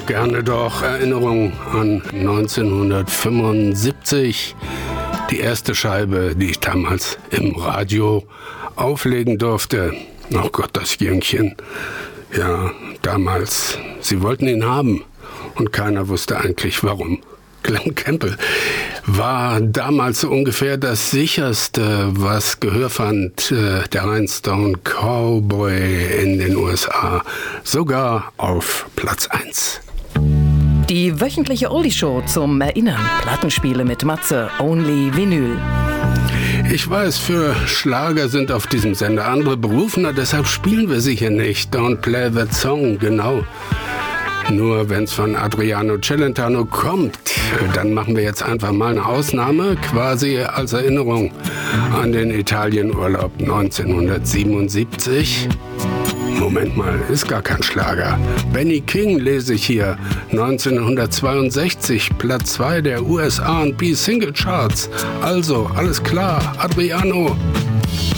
gerne doch Erinnerung an 1975. Die erste Scheibe, die ich damals im Radio auflegen durfte. Oh Gott, das Jüngchen. Ja, damals. Sie wollten ihn haben und keiner wusste eigentlich warum. Glen Campbell war damals so ungefähr das sicherste, was Gehör fand, der Rhinestone Cowboy in den USA. Sogar auf Platz 1. Die wöchentliche Oldie-Show zum Erinnern. Plattenspiele mit Matze, Only Vinyl. Ich weiß, für Schlager sind auf diesem Sender andere berufener, deshalb spielen wir sie hier nicht. Don't play that song, genau. Nur wenn es von Adriano Celentano kommt, dann machen wir jetzt einfach mal eine Ausnahme, quasi als Erinnerung an den Italienurlaub 1977. Moment mal, ist gar kein Schlager. Benny King lese ich hier. 1962, Platz 2 der US R&B Single Charts. Also, alles klar, Adriano.